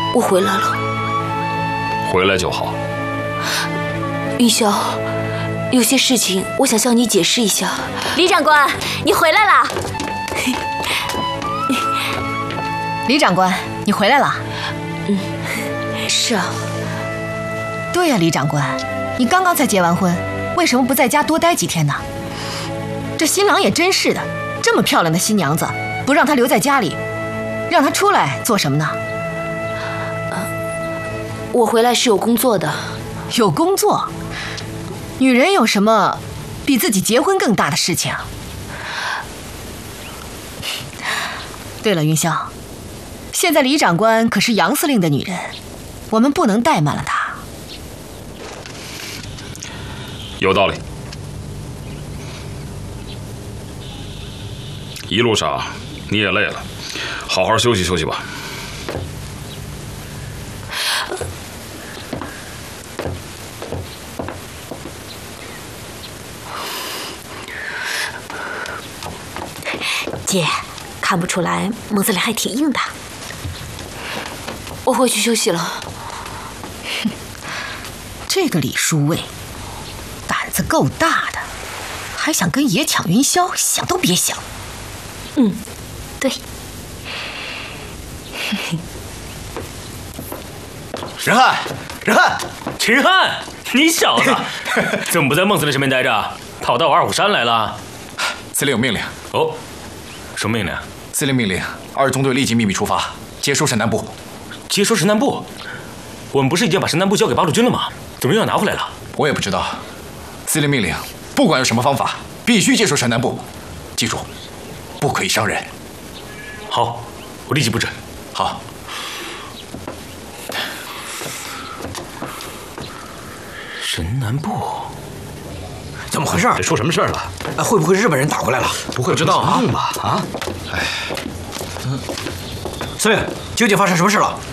我回来了。 回来就好。 云霄，有些事情我想向你解释一下。 李长官，你回来了。 李长官，你回来了。 是啊。 对呀，李长官，你刚刚才结完婚，为什么不在家多待几天呢？这新郎也真是的，这么漂亮的新娘子，不让她留在家里，让她出来做什么呢？ 我回来是有工作的。 有工作？女人有什么比自己结婚更大的事情？对了，云霄，现在李长官可是杨司令的女人，我们不能怠慢了她。 有道理。一路上你也累了，好好休息休息吧。 姐，看不出来蒙子脸还挺硬的。 我回去休息了。 这个李书卫胆子够大的，还想跟爷抢云霄，想都别想。 对。 任汉，任汉， 秦汉，你小子怎么不在孟司令身边待着，跑到瓦尔虎山来了？ 司令有命令。 哦，什么命令？ 司令命令2中队立即秘密出发，接收神南部。 接收神南部？我们不是已经把神南部交给八路军了吗？怎么又要拿回来了？ 我也不知道。司令命令，不管用什么方法，必须接收神南部。记住，不可以伤人。 好，我立即布置。 好。 神南部， 怎么回事？ 这出什么事了？ 会不会日本人打过来了？ 不会知道啊？吧？啊？ 司令，究竟发生什么事了？